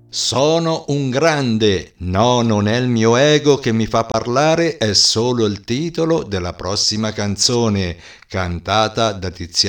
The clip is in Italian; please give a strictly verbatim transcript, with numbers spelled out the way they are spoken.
Sono un grande. No, non è il mio ego che mi fa parlare, è solo il titolo della prossima canzone, cantata da Tiziano